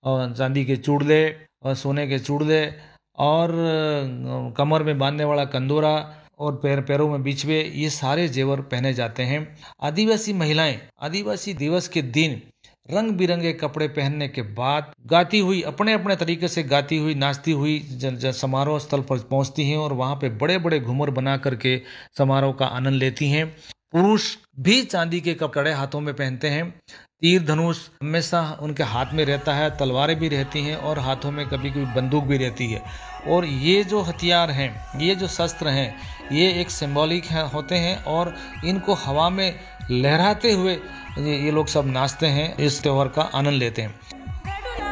चांदी के चूड़ले और सोने के चूड़ले और कमर में बांधने वाला कंदोरा और पैरों में बिछवे, ये सारे जेवर पहने जाते हैं। आदिवासी महिलाएं आदिवासी दिवस के दिन रंग बिरंगे कपड़े पहनने के बाद गाती हुई, अपने अपने तरीके से गाती हुई, नाचती हुई समारोह स्थल पर पहुंचती हैं और वहां पे बड़े बड़े घूमर बना करके समारोह का आनंद लेती हैं। पुरुष भी चांदी के कपड़े हाथों में पहनते हैं। तीर धनुष हमेशा उनके हाथ में रहता है, तलवारें भी रहती हैं और हाथों में कभी कभी बंदूक भी रहती है। और ये जो हथियार हैं, ये जो शस्त्र हैं, ये एक सिंबॉलिक होते हैं और इनको हवा में लहराते हुए ये लोग सब नाचते हैं, इस त्योहार का आनंद लेते हैं।